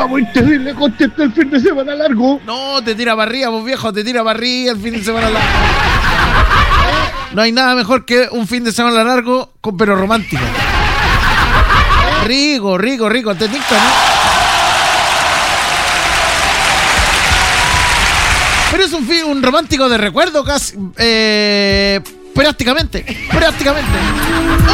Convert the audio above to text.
Muy terrible contento el fin de semana largo. No, te tira barriga, vos viejo, te tira barriga el fin de semana largo. No hay nada mejor que un fin de semana largo, pero romántico. Rico, ¿entendiste, no? Pero es un romántico de recuerdo casi, prácticamente.